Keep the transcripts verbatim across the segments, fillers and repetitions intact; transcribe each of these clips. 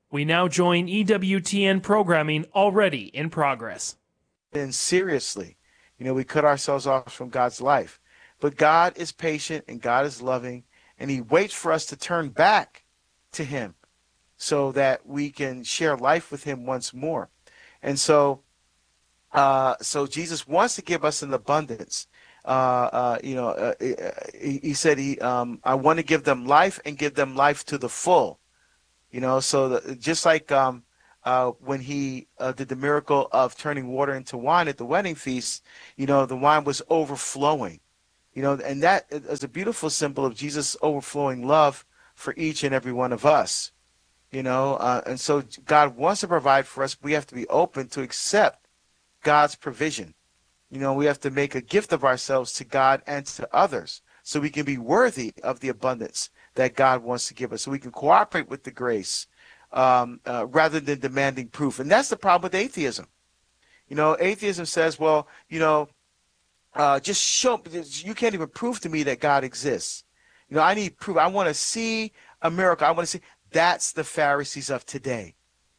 We now join E W T N programming already in progress. And seriously, you know, we cut ourselves off from God's life. But God is patient and God is loving, and he waits for us to turn back to him so that we can share life with him once more. And so uh, so Jesus wants to give us an abundance. Uh, uh, you know, uh, he, he said, he, um, I want to give them life and give them life to the full. You know, so the, just like um, uh, when he uh, did the miracle of turning water into wine at the wedding feast, you know, the wine was overflowing. You know, and that is a beautiful symbol of Jesus' overflowing love for each and every one of us. You know, uh, and so God wants to provide for us. We have to be open to accept God's provision. You know, we have to make a gift of ourselves to God and to others so we can be worthy of the abundance that God wants to give us, so we can cooperate with the grace um, uh, rather than demanding proof. And that's the problem with atheism. You know, atheism says, well, you know, uh, just show, you can't even prove to me that God exists. You know, I need proof. I want to see a miracle. I want to see. That's the Pharisees of today.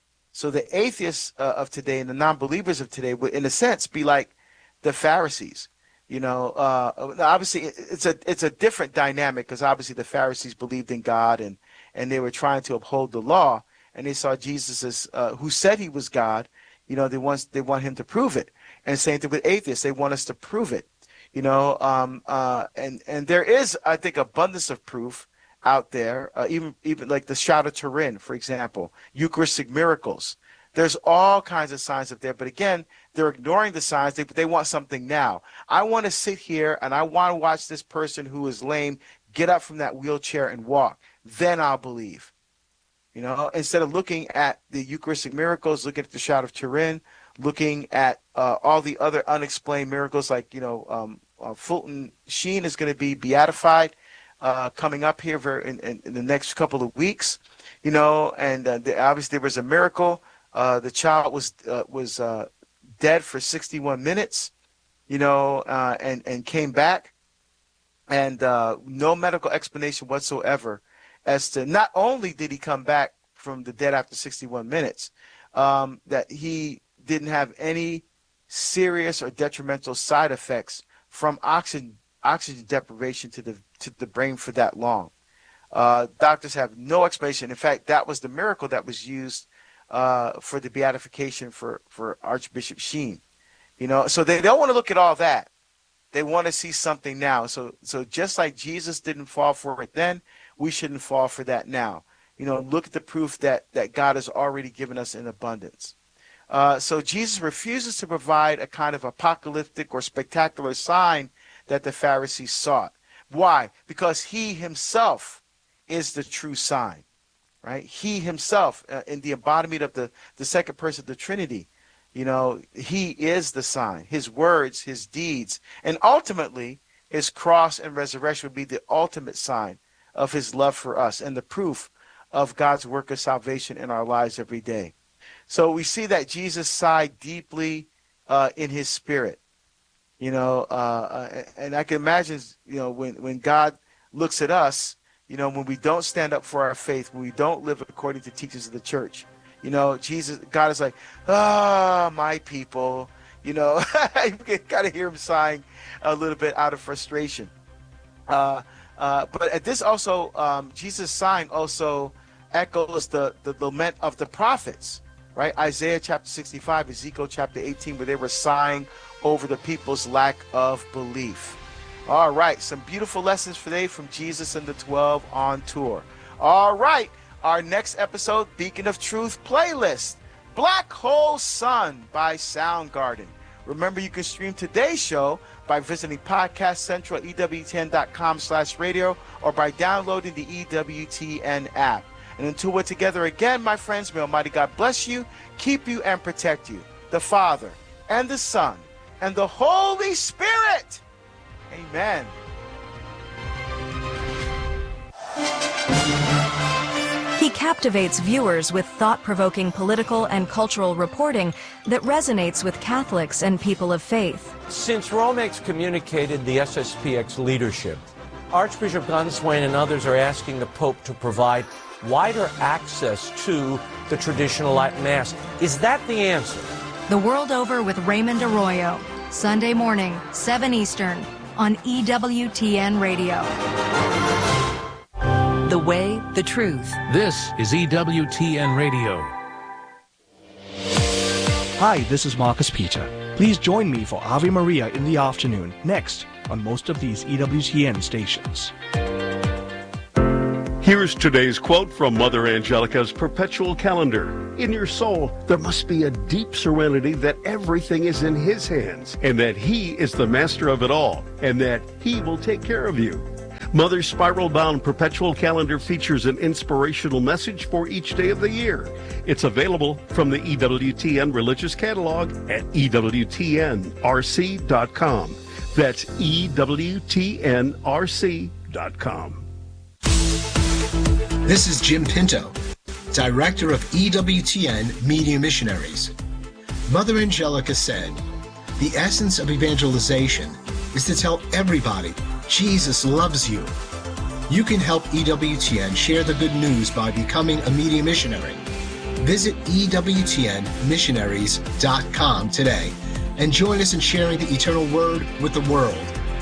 So the atheists uh, of today and the non-believers of today would, in a sense, be like the Pharisees. You know, uh, obviously it's a it's a different dynamic because obviously the Pharisees believed in God and and they were trying to uphold the law, and they saw Jesus as uh, who said he was God. You know, they want they want him to prove it. And same thing with atheists; they want us to prove it. You know, um, uh, and and there is, I think, abundance of proof out there. Uh, even even like the Shroud of Turin, for example, Eucharistic miracles. There's all kinds of signs up there, but again, they're ignoring the signs. They, they want something now. I want to sit here and I want to watch this person who is lame get up from that wheelchair and walk. Then I'll believe. You know, instead of looking at the Eucharistic miracles, looking at the Shroud of Turin, looking at uh, all the other unexplained miracles, like, you know, um, uh, Fulton Sheen is going to be beatified uh, coming up here very, in, in, in the next couple of weeks. You know, and uh, the, obviously there was a miracle. Uh, the child was uh, was uh, dead for sixty-one minutes, you know, uh, and and came back, and uh, no medical explanation whatsoever as to not only did he come back from the dead after sixty-one minutes, um, that he didn't have any serious or detrimental side effects from oxygen oxygen deprivation to the to the brain for that long. Uh, doctors have no explanation. In fact, that was the miracle that was used Uh, for the beatification for, for Archbishop Sheen. You know, so they don't want to look at all that. They want to see something now. So so just like Jesus didn't fall for it then, we shouldn't fall for that now. You know, look at the proof that, that God has already given us in abundance. Uh, so Jesus refuses to provide a kind of apocalyptic or spectacular sign that the Pharisees sought. Why? Because he himself is the true sign. Right? He himself, uh, in the embodiment of the, the second person of the Trinity, you know, he is the sign. His words, his deeds, and ultimately his cross and resurrection would be the ultimate sign of his love for us and the proof of God's work of salvation in our lives every day. So we see that Jesus sighed deeply uh, in his spirit, you know, uh, and I can imagine, you know, when, when God looks at us, you know, when we don't stand up for our faith, when we don't live according to teachings of the church, you know, Jesus, God is like, ah, oh, my people, you know, you got to hear him sighing a little bit out of frustration. Uh, uh, but at this also, um, Jesus' sighing also echoes the, the lament of the prophets, right? Isaiah chapter sixty-five, Ezekiel chapter eighteen, where they were sighing over the people's lack of belief. All right, some beautiful lessons today from Jesus and the twelve on tour. All right, our next episode, Beacon of Truth playlist, Black Hole Sun by Soundgarden. Remember, you can stream today's show by visiting Podcast Central at E W T N dot com slash radio or by downloading the E W T N app. And until we're together again, my friends, may Almighty God bless you, keep you, and protect you. The Father, and the Son, and the Holy Spirit. Amen. He captivates viewers with thought-provoking political and cultural reporting that resonates with Catholics and people of faith. Since Rome excommunicated the S S P X leadership, Archbishop Gunswain and others are asking the Pope to provide wider access to the traditional Latin Mass. Is that the answer? The World Over with Raymond Arroyo, Sunday morning, seven Eastern, on E W T N Radio. The way, the truth. This is E W T N Radio. Hi, this is Marcus Peter. Please join me for Ave Maria in the afternoon, next, on most of these E W T N stations. Here's today's quote from Mother Angelica's Perpetual Calendar. In your soul, there must be a deep serenity that everything is in His hands, and that He is the master of it all, and that He will take care of you. Mother's spiral-bound Perpetual Calendar features an inspirational message for each day of the year. It's available from the E W T N Religious Catalog at E W T N R C dot com. That's E W T N R C dot com. This is Jim Pinto, Director of E W T N Media Missionaries. Mother Angelica said, "The essence of evangelization is to tell everybody Jesus loves you." You can help E W T N share the good news by becoming a media missionary. Visit E W T N missionaries dot com today and join us in sharing the eternal word with the world.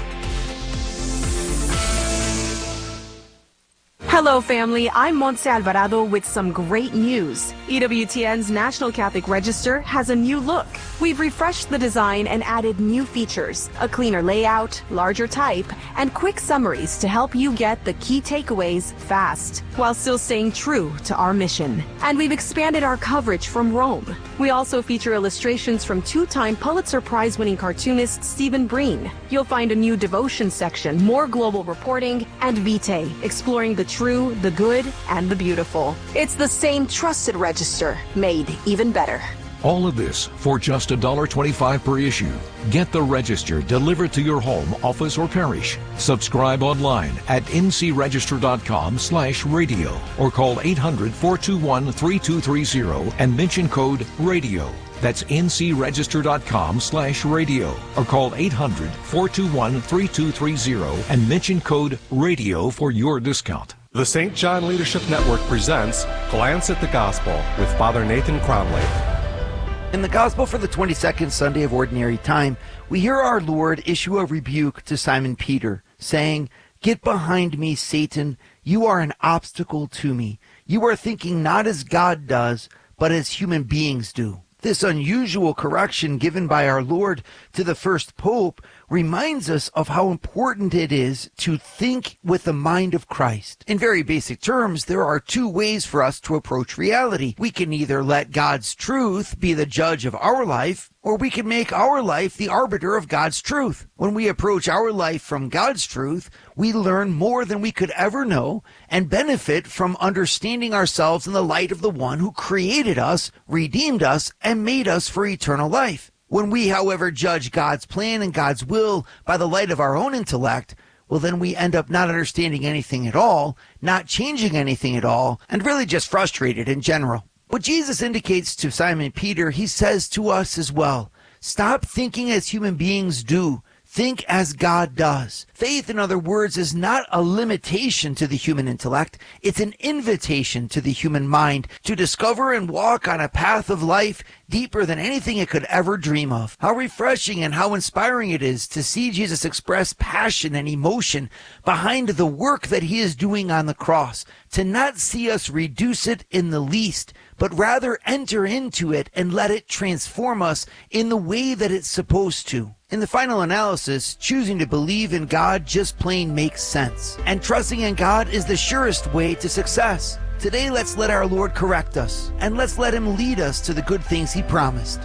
Hello, family. I'm Montse Alvarado with some great news. E W T N's National Catholic Register has a new look. We've refreshed the design and added new features, a cleaner layout, larger type, and quick summaries to help you get the key takeaways fast, while still staying true to our mission. And we've expanded our coverage from Rome. We also feature illustrations from two-time Pulitzer Prize-winning cartoonist Stephen Breen. You'll find a new devotion section, more global reporting, and Vitae, exploring the true, the good, and the beautiful. It's the same trusted register, made even better. All of this for just one dollar twenty-five per issue. Get the Register delivered to your home, office, or parish. Subscribe online at N C register dot com slash radio or call eight hundred, four two one, three two three zero and mention code RADIO. That's N C register dot com slash radio or call eight hundred, four two one, three two three zero and mention code RADIO for your discount. The Saint John Leadership Network presents Glance at the Gospel with Father Nathan Cromley. In the Gospel for the twenty-second Sunday of Ordinary Time, we hear our Lord issue a rebuke to Simon Peter, saying, "Get behind me, Satan. You are an obstacle to me. You are thinking not as God does, but as human beings do." This unusual correction given by our Lord to the first Pope reminds us of how important it is to think with the mind of Christ. In very basic terms, there are two ways for us to approach reality. We can either let God's truth be the judge of our life, or we can make our life the arbiter of God's truth. When we approach our life from God's truth, we learn more than we could ever know and benefit from understanding ourselves in the light of the one who created us, redeemed us, and made us for eternal life. When we, however, judge God's plan and God's will by the light of our own intellect, well, then we end up not understanding anything at all, not changing anything at all, and really just frustrated in general. What Jesus indicates to Simon Peter, he says to us as well. Stop thinking as human beings do. Think as God does. Faith, in other words, is not a limitation to the human intellect. It's an invitation to the human mind to discover and walk on a path of life deeper than anything it could ever dream of. How refreshing and how inspiring it is to see Jesus express passion and emotion behind the work that he is doing on the cross, to not see us reduce it in the least, but rather enter into it and let it transform us in the way that it's supposed to. In the final analysis, choosing to believe in God just plain makes sense. And trusting in God is the surest way to success. Today, let's let our Lord correct us, and let's let him lead us to the good things he promised.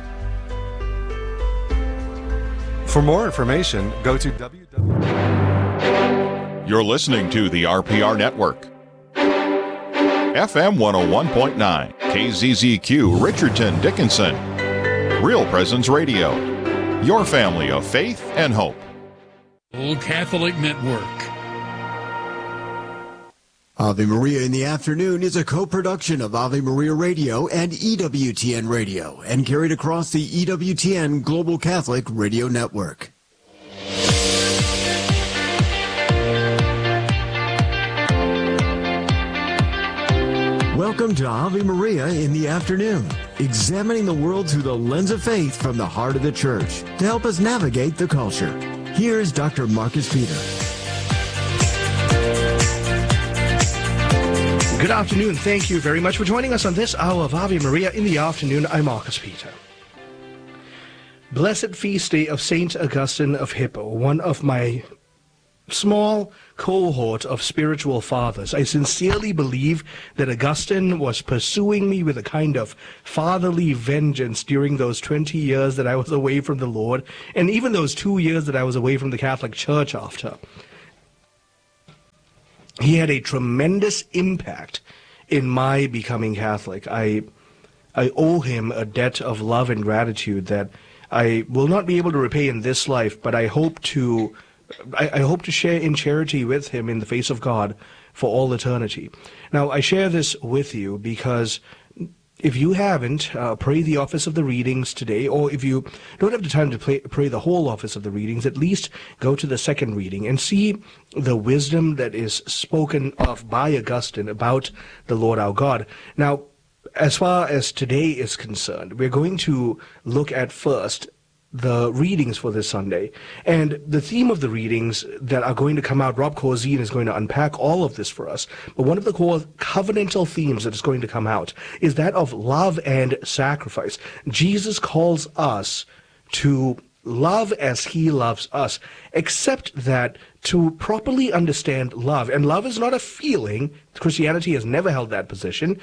For more information, go to w w w. You're listening to the R P R Network. F M one oh one point nine, K Z Z Q, Richardson, Dickinson. Real Presence Radio. Your family of faith and hope. Old Catholic Network. Ave Maria in the Afternoon is a co-production of Ave Maria Radio and E W T N Radio and carried across the E W T N Global Catholic Radio Network. Welcome to Ave Maria in the afternoon, examining the world through the lens of faith from the heart of the church to help us navigate the culture. Here's Doctor Marcus Peter. Good afternoon. Thank you very much for joining us on this hour of Ave Maria in the afternoon. I'm Marcus Peter. Blessed feast day of Saint Augustine of Hippo, one of my small cohort of spiritual fathers. I sincerely believe that Augustine was pursuing me with a kind of fatherly vengeance during those twenty years that I was away from the Lord, and even those two years that I was away from the Catholic Church after. He had a tremendous impact in my becoming Catholic. I, I owe him a debt of love and gratitude that I will not be able to repay in this life, but I hope to I, I hope to share in charity with him in the face of God for all eternity. Now, I share this with you because if you haven't, uh, pray the office of the readings today, or if you don't have the time to pray, pray the whole office of the readings, at least go to the second reading and see the wisdom that is spoken of by Augustine about the Lord our God. Now, as far as today is concerned, we're going to look at first the readings for this Sunday. And the theme of the readings that are going to come out, Rob Corzine is going to unpack all of this for us. But one of the core covenantal themes that is going to come out is that of love and sacrifice. Jesus calls us to love as he loves us, except that to properly understand love, and love is not a feeling, Christianity has never held that position.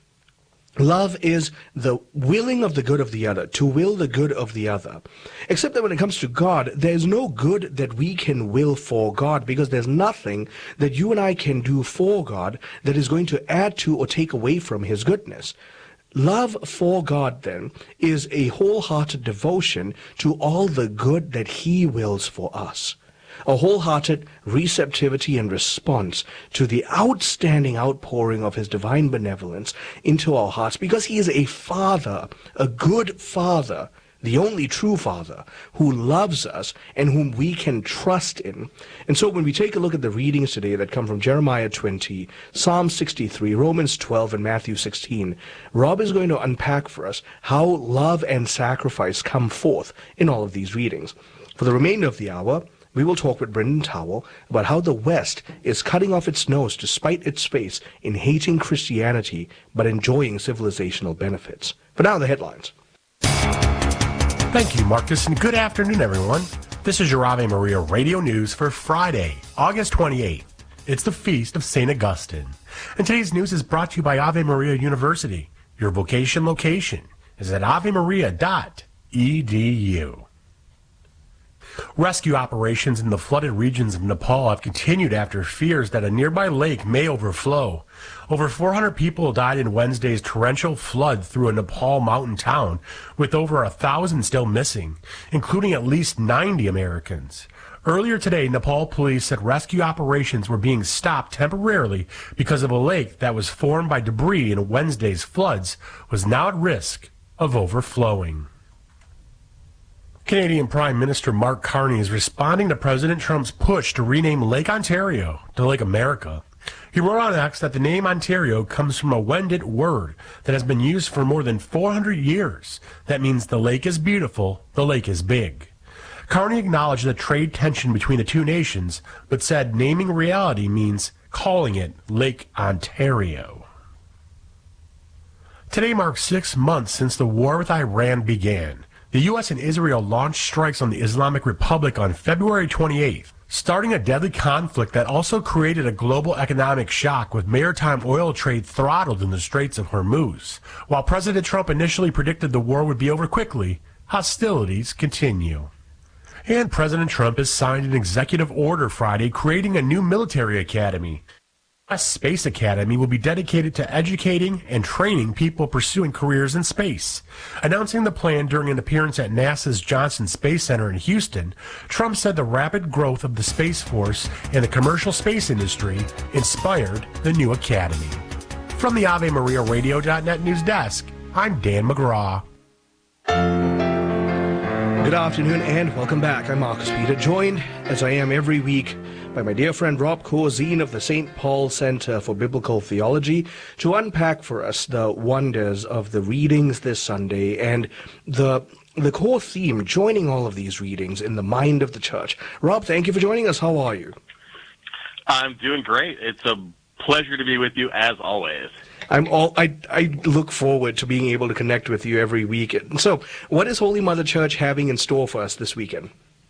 Love is the willing of the good of the other, to will the good of the other. Except that when it comes to God, there's no good that we can will for God, because there's nothing that you and I can do for God that is going to add to or take away from his goodness. Love for God, then, is a wholehearted devotion to all the good that he wills for us. A wholehearted receptivity and response to the outstanding outpouring of his divine benevolence into our hearts, because he is a father, a good father, the only true father, who loves us and whom we can trust in. And so when we take a look at the readings today that come from Jeremiah twenty, Psalm sixty-three, Romans twelve, and Matthew sixteen, Rob is going to unpack for us how love and sacrifice come forth in all of these readings. For the remainder of the hour, we will talk with Brendan Towell about how the West is cutting off its nose to spite its face in hating Christianity but enjoying civilizational benefits. For now, the headlines. Thank you, Marcus, and good afternoon, everyone. This is your Ave Maria Radio News for Friday, August twenty-eighth. It's the Feast of Saint Augustine. And today's news is brought to you by Ave Maria University. Your vocation location is at ave maria dot e d u. Rescue operations in the flooded regions of Nepal have continued after fears that a nearby lake may overflow. Over four hundred people died in Wednesday's torrential flood through a Nepal mountain town, with over a thousand still missing, including at least ninety Americans. Earlier today, Nepal police said rescue operations were being stopped temporarily because of a lake that was formed by debris in Wednesday's floods was now at risk of overflowing. Canadian Prime Minister Mark Carney is responding to President Trump's push to rename Lake Ontario to Lake America. He wrote on X that the name Ontario comes from a Wendat word that has been used for more than four hundred years. That means the lake is beautiful, the lake is big. Carney acknowledged the trade tension between the two nations, but said naming reality means calling it Lake Ontario. Today marks six months since the war with Iran began. The U S and Israel launched strikes on the Islamic Republic on February twenty-eighth, starting a deadly conflict that also created a global economic shock with maritime oil trade throttled in the Straits of Hormuz. While President Trump initially predicted the war would be over quickly, hostilities continue. And President Trump has signed an executive order Friday creating a new military academy. A space academy will be dedicated to educating and training people pursuing careers in space. Announcing the plan during an appearance at NASA's Johnson Space Center in Houston, Trump said the rapid growth of the Space Force and the commercial space industry inspired the new academy. From the Ave Maria Radio dot net news desk, I'm Dan McGraw. Good afternoon and welcome back. I'm Marcus Peter, joined, as I am every week, by my dear friend Rob Corzine of the Saint Paul Center for Biblical Theology to unpack for us the wonders of the readings this Sunday and the the core theme joining all of these readings in the mind of the church. Rob, thank you for joining us. How are you? I'm doing great. It's a pleasure to be with you as always. I'm all I I look forward to being able to connect with you every week. So, what is Holy Mother Church having in store for us this weekend?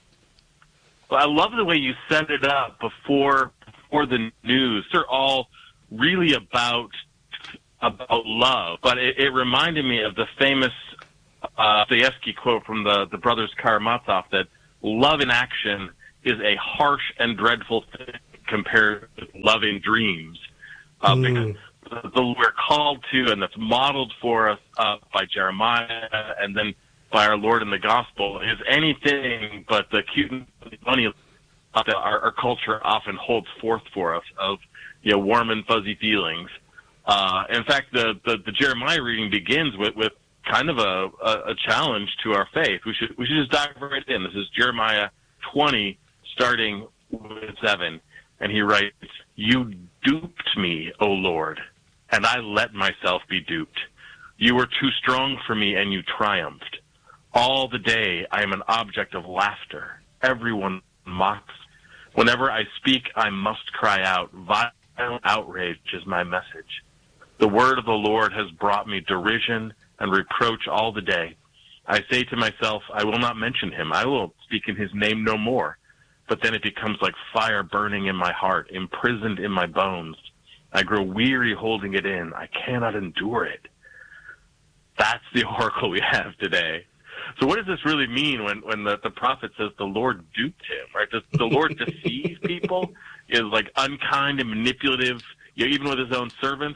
Well, I love the way you set it up before before the news. They're all really about about love, but it, it reminded me of the famous uh, Dostoevsky quote from the the brothers Karamazov that love in action is a harsh and dreadful thing compared with love in dreams. Uh, mm. Because the, the, we're called to, and that's modeled for us uh, by Jeremiah and then by our Lord in the Gospel, is anything but the cute and funny that our, our culture often holds forth for us of, you know, warm and fuzzy feelings. Uh, in fact, the, the, the Jeremiah reading begins with, with kind of a, a, a challenge to our faith. We should we should just dive right in. This is Jeremiah twenty, starting with seven. And he writes, "You duped me, O Lord, and I let myself be duped. You were too strong for me, and you triumphed. All the day I am an object of laughter. Everyone mocks. Whenever I speak, I must cry out. Violent outrage is my message. The word of the Lord has brought me derision and reproach all the day. I say to myself, I will not mention him. I will speak in his name no more. But then it becomes like fire burning in my heart, imprisoned in my bones. I grow weary holding it in. I cannot endure it." That's the oracle we have today. So what does this really mean when, when the, the prophet says the Lord duped him, right? Does the Lord deceive people? Is like unkind and manipulative, you know, even with his own servants?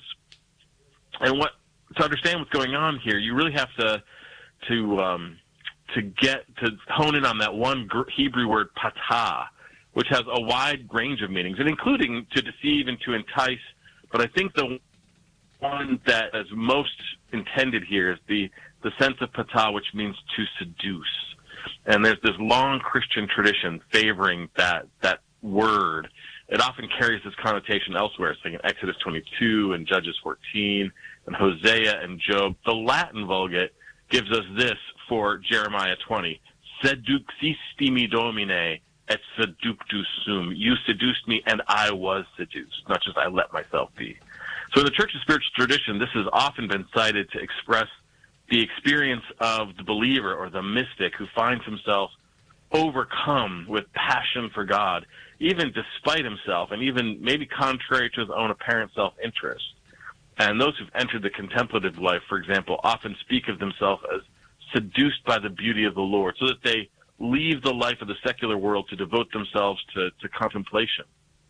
And what to understand what's going on here, you really have to to um, to get to hone in on that one Hebrew word patah, which has a wide range of meanings, and including to deceive and to entice. But I think the one that is most intended here is the, the sense of patah, which means to seduce. And there's this long Christian tradition favoring that that word. It often carries this connotation elsewhere, so in Exodus twenty-two and Judges fourteen and Hosea and Job. The Latin Vulgate gives us this for Jeremiah twenty. "Seduxisti me domine et seductus sum." You seduced me and I was seduced, not just I let myself be. So in the Church's spiritual tradition, this has often been cited to express the experience of the believer or the mystic who finds himself overcome with passion for God, even despite himself and even maybe contrary to his own apparent self-interest. And those who've entered the contemplative life, for example, often speak of themselves as seduced by the beauty of the Lord, so that they leave the life of the secular world to devote themselves to, to contemplation.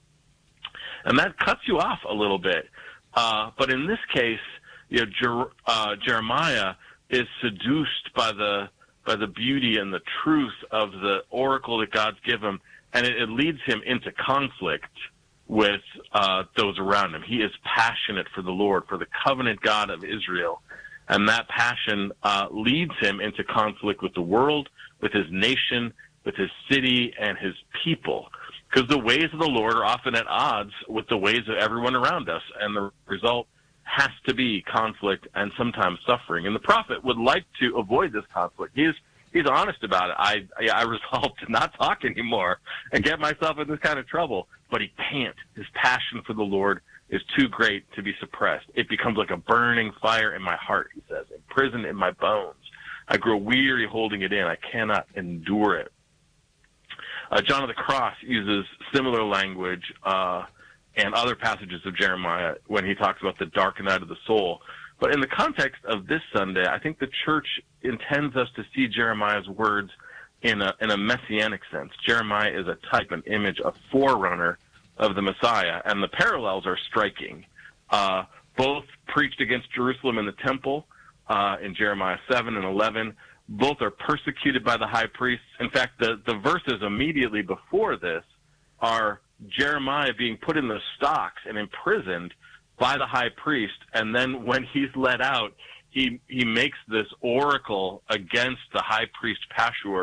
And that cuts you off a little bit. Uh, but in this case, you know, Jer- uh, Jeremiah is seduced by the by the beauty and the truth of the oracle that God's given him, and it, it leads him into conflict with uh, those around him. He is passionate for the Lord, for the covenant God of Israel, and that passion uh, leads him into conflict with the world, with his nation, with his city, and his people. Because the ways of the Lord are often at odds with the ways of everyone around us, and the result has to be conflict and sometimes suffering. And the prophet would like to avoid this conflict. He's he's honest about it. I I resolved to not talk anymore and get myself in this kind of trouble, but he can't. His passion for the Lord is too great to be suppressed. It becomes like a burning fire in my heart, he says, imprisoned in my bones. I grow weary holding it in. I cannot endure it. Uh, John of the Cross uses similar language uh, and other passages of Jeremiah when he talks about the dark night of the soul. But in the context of this Sunday, I think the church intends us to see Jeremiah's words in a, in a messianic sense. Jeremiah is a type, an image, a forerunner of the Messiah, and the parallels are striking. Uh, both preached against Jerusalem and the temple uh, in Jeremiah seven and eleven. Both are persecuted by the high priests. In fact, the, the verses immediately before this are Jeremiah being put in the stocks and imprisoned by the high priest, and then when he's let out, he he makes this oracle against the high priest Pashur,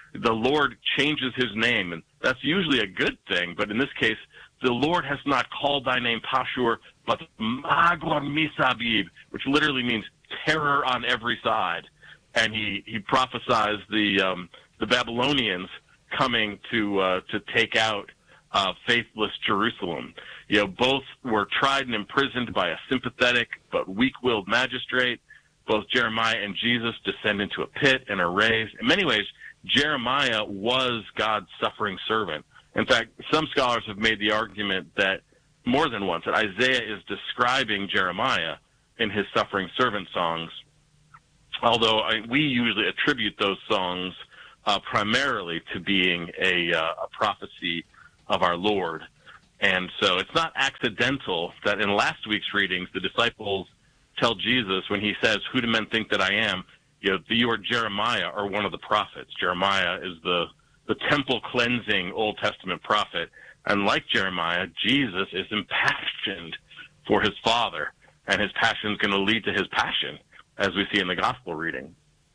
the Lord changes his name, and that's usually a good thing. But in this case, the Lord has not called thy name Pashur, but Magor Misabib, which literally means terror on every side. And he, he prophesies the um, the Babylonians coming to uh, to take out uh, faithless Jerusalem. You know, both were tried and imprisoned by a sympathetic but weak-willed magistrate. Both Jeremiah and Jesus descend into a pit and are raised. In many ways, Jeremiah was God's suffering servant. In fact, some scholars have made the argument that more than once that Isaiah is describing Jeremiah in his suffering servant songs, although I, we usually attribute those songs uh, primarily to being a, uh, a prophecy of our Lord. And so it's not accidental that in last week's readings, the disciples tell Jesus when he says, "Who do men think that I am?" You know, you are Jeremiah, or one of the prophets. Jeremiah is the, the temple cleansing Old Testament prophet. And like Jeremiah, Jesus is impassioned for his Father, and his passion is going to lead to his passion, as we see in the gospel reading.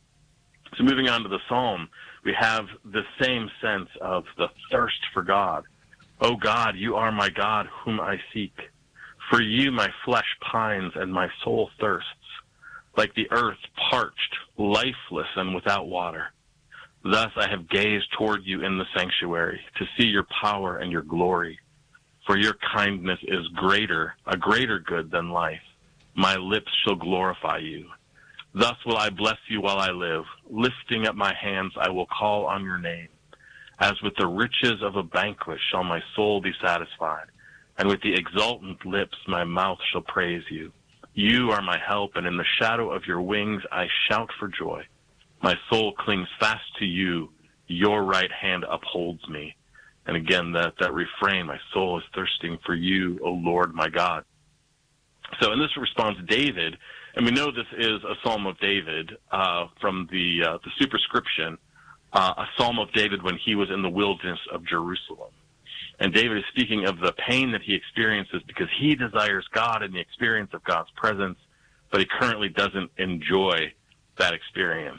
So moving on to the psalm, we have the same sense of the thirst for God. "O God, you are my God, whom I seek. For you my flesh pines and my soul thirsts, like the earth parched, lifeless, and without water. Thus I have gazed toward you in the sanctuary, to see your power and your glory. For your kindness is greater, a greater good than life. My lips shall glorify you. Thus will I bless you while I live. Lifting up my hands, I will call on your name. As with the riches of a banquet shall my soul be satisfied, and with the exultant lips my mouth shall praise you. You are my help, and in the shadow of your wings I shout for joy. My soul clings fast to you. Your right hand upholds me." And again, that, that refrain, "My soul is thirsting for you, O Lord my God." So in this response, David, and we know this is a Psalm of David uh, from the, uh, the superscription, uh, a Psalm of David when he was in the wilderness of Jerusalem. And David is speaking of the pain that he experiences because he desires God and the experience of God's presence, but he currently doesn't enjoy that experience.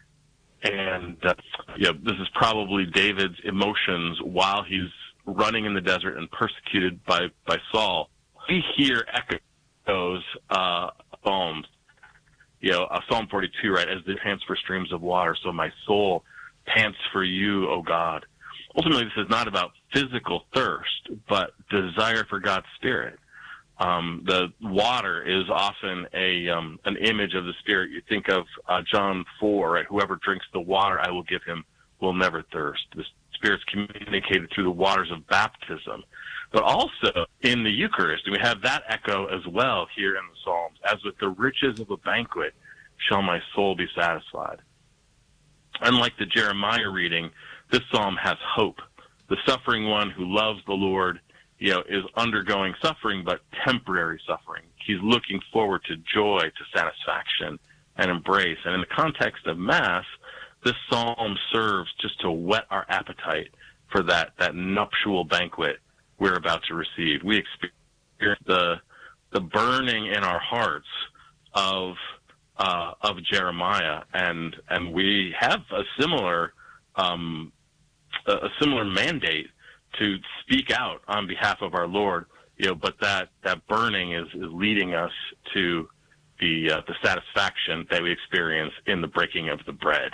And uh, you know, this is probably David's emotions while he's running in the desert and persecuted by, by Saul. We hear echoes uh, Psalms, you know, uh, Psalm forty-two, right? "As the pants for streams of water, so my soul pants for you, O God." Ultimately, this is not about physical thirst, but desire for God's Spirit. Um, the water is often a um, an image of the Spirit. You think of uh, John four, right? "Whoever drinks the water I will give him will never thirst." The Spirit's communicated through the waters of baptism, but also in the Eucharist. And we have that echo as well here in the Psalms. "As with the riches of a banquet shall my soul be satisfied." Unlike the Jeremiah reading, this psalm has hope. The suffering one who loves the Lord, you know, is undergoing suffering, but temporary suffering. He's looking forward to joy, to satisfaction, and embrace. And in the context of Mass, this psalm serves just to whet our appetite for that, that nuptial banquet we're about to receive. We experience the, the burning in our hearts of uh, of Jeremiah, and and we have a similar um, a similar mandate to speak out on behalf of our Lord, you know, but that, that burning is, is leading us to the uh, the satisfaction that we experience in the breaking of the bread.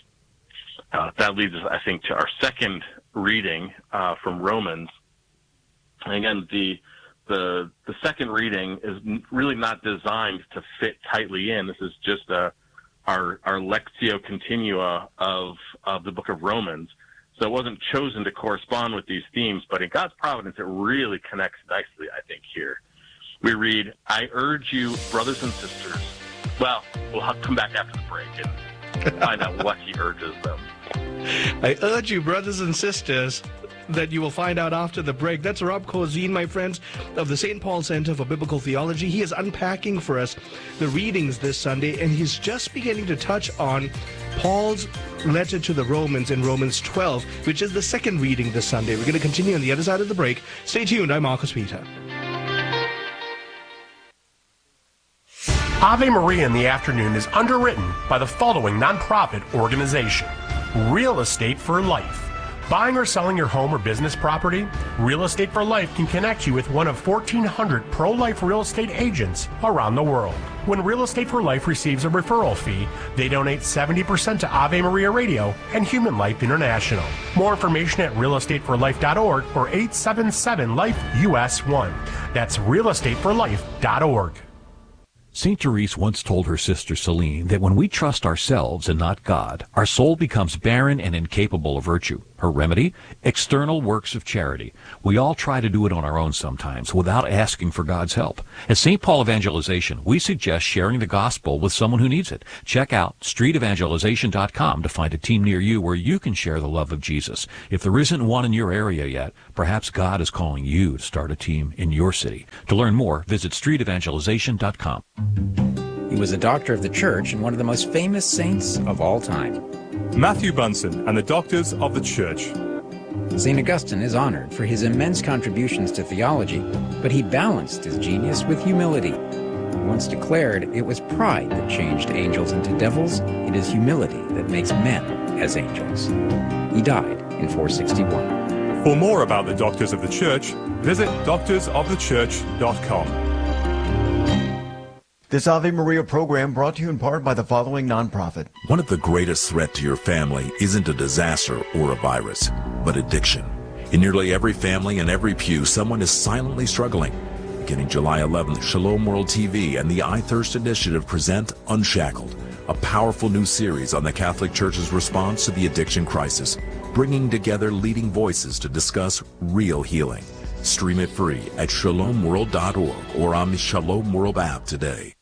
Uh, that leads us, I think, to our second reading uh, from Romans. And again, the the the second reading is really not designed to fit tightly in. This is just a, our our Lectio Continua of of the book of Romans. So it wasn't chosen to correspond with these themes, but in God's providence, it really connects nicely, I think, here. We read, "I urge you, brothers and sisters." Well, we'll have to come back after the break and find out what he urges them. I urge you, brothers and sisters, that you will find out after the break. That's Rob Corzine, my friends, of the Saint Paul Center for Biblical Theology. He is unpacking for us the readings this Sunday, and he's just beginning to touch on Paul's letter to the Romans in Romans twelve, which is the second reading this Sunday. We're going to continue on the other side of the break. Stay tuned. I'm Marcus Peter. Ave Maria in the Afternoon is underwritten by the following nonprofit organization: Real Estate for Life. Buying or selling your home or business property? Real Estate for Life can connect you with one of fourteen hundred pro-life real estate agents around the world. When Real Estate for Life receives a referral fee, they donate seventy percent to Ave Maria Radio and Human Life International. More information at real estate for life dot org or eight seven seven life U S one. That's real estate for life dot org. Saint Therese once told her sister Celine that when we trust ourselves and not God, our soul becomes barren and incapable of virtue. Her remedy? External works of charity. We all try to do it on our own sometimes without asking for God's help. At Saint Paul Evangelization, we suggest sharing the gospel with someone who needs it. Check out street evangelization dot com to find a team near you where you can share the love of Jesus. If there isn't one in your area yet, perhaps God is calling you to start a team in your city. To learn more, visit street evangelization dot com. He was a doctor of the church and one of the most famous saints of all time. Matthew Bunson and the Doctors of the Church. Saint Augustine is honored for his immense contributions to theology, but he balanced his genius with humility. He once declared it was pride that changed angels into devils, it is humility that makes men as angels. He died in four sixty-one. For more about the Doctors of the Church, visit doctors of the church dot com. This Ave Maria program brought to you in part by the following nonprofit. One of the greatest threats to your family isn't a disaster or a virus, but addiction. In nearly every family and every pew, someone is silently struggling. Beginning July eleventh, Shalom World T V and the I Thirst Initiative present Unshackled, a powerful new series on the Catholic Church's response to the addiction crisis, bringing together leading voices to discuss real healing. Stream it free at shalom world dot org or on the Shalom World app today.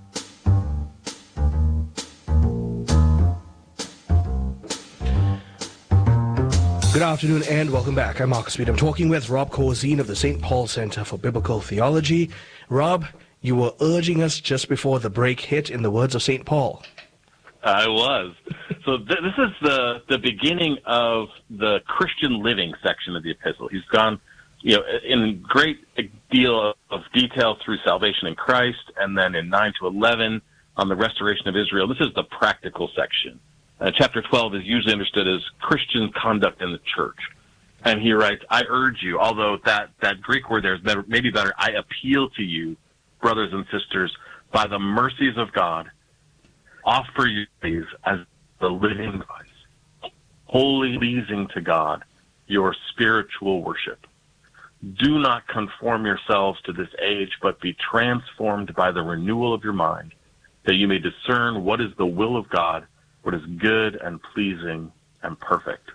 Good afternoon and welcome back. I'm Marcus Speed. I'm talking with Rob Corzine of the Saint Paul Center for Biblical Theology. Rob, you were urging us just before the break hit in the words of Saint Paul. I was. So th- this is the, the beginning of the Christian living section of the epistle. He's gone, you know, in great deal of detail through salvation in Christ, and then in nine to eleven on the restoration of Israel. This is the practical section. Uh, chapter twelve is usually understood as Christian conduct in the church. And he writes, I urge you, although that, that Greek word there is better, maybe better, I appeal to you, brothers and sisters, by the mercies of God, offer you these as the living device, wholly pleasing to God, your spiritual worship. Do not conform yourselves to this age, but be transformed by the renewal of your mind, that you may discern what is the will of God, what is good and pleasing and perfect.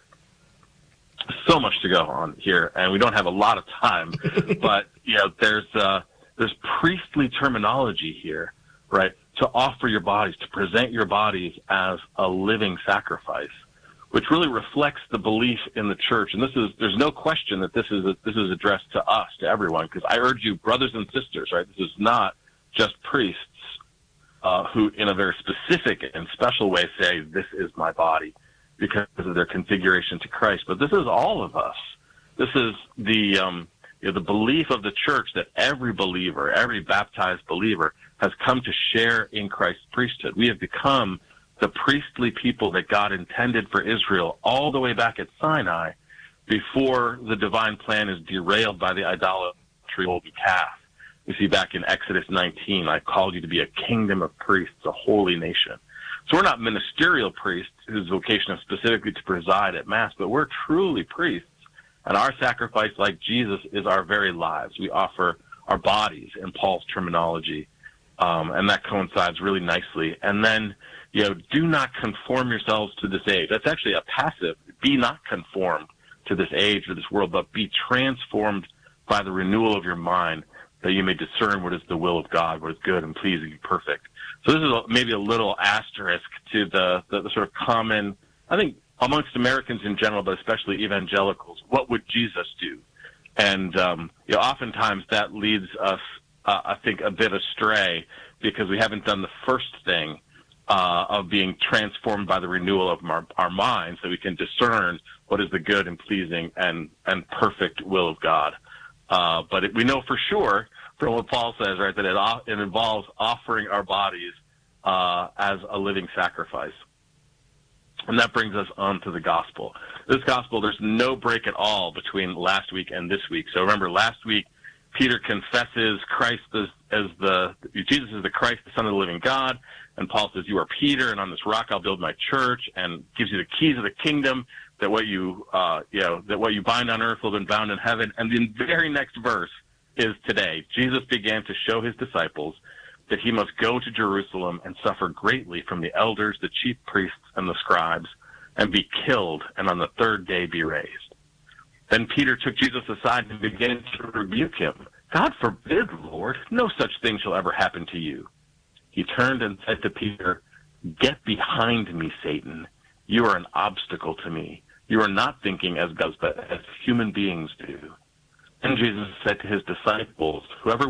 So much to go on here, and we don't have a lot of time, but you know, there's uh, there's priestly terminology here, right? To offer your bodies, to present your bodies as a living sacrifice, which really reflects the belief in the church. And this is, there's no question that this is a, this is addressed to us, to everyone, because I urge you, brothers and sisters, right? This is not just priests uh, who, in a very specific and special way, say, "This is my body," because of their configuration to Christ. But this is all of us. This is the um, you know, the belief of the church that every believer, every baptized believer, has come to share in Christ's priesthood. We have become the priestly people that God intended for Israel all the way back at Sinai, before the divine plan is derailed by the idolatry of the calf. We see back in Exodus nineteen, I called you to be a kingdom of priests, a holy nation. So we're not ministerial priests whose vocation is specifically to preside at Mass, but we're truly priests. And our sacrifice, like Jesus, is our very lives. We offer our bodies in Paul's terminology, um, and that coincides really nicely. And then, you know, do not conform yourselves to this age. That's actually a passive. Be not conformed to this age or this world, but be transformed by the renewal of your mind, that you may discern what is the will of God, what is good and pleasing and perfect. So this is a, maybe a little asterisk to the, the, the sort of common, I think, amongst Americans in general, but especially evangelicals. What would Jesus do? And um, you know, oftentimes that leads us, uh, I think, a bit astray, because we haven't done the first thing uh, of being transformed by the renewal of our, our minds, so we can discern what is the good and pleasing and, and perfect will of God. Uh, but it, we know for sure from what Paul says, right, that it, it involves offering our bodies uh, as a living sacrifice. And that brings us on to the gospel. This gospel, there's no break at all between last week and this week. So remember, last week, Peter confesses Christ as, as the, Jesus is the Christ, the Son of the living God. And Paul says, you are Peter, and on this rock I'll build my church, and gives you the keys of the kingdom, that what you, uh, you know, that what you bind on earth will be bound in heaven. And the very next verse is today. Jesus began to show his disciples that he must go to Jerusalem and suffer greatly from the elders, the chief priests, and the scribes, and be killed, and on the third day be raised. Then Peter took Jesus aside and began to rebuke him. God forbid, Lord, no such thing shall ever happen to you. He turned and said to Peter, get behind me, Satan. You are an obstacle to me. You are not thinking as gods, but as human beings do. Then Jesus said to his disciples, whoever